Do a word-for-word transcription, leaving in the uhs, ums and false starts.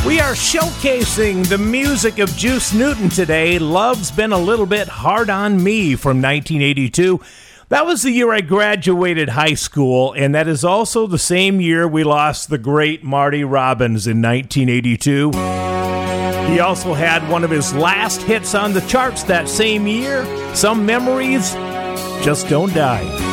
We are showcasing the music of Juice Newton today. Love's Been a Little Bit Hard on Me from nineteen eighty-two. That was the year I graduated high school, and that is also the same year we lost the great Marty Robbins in nineteen eighty-two. He also had one of his last hits on the charts that same year, Some Memories Just Don't Die.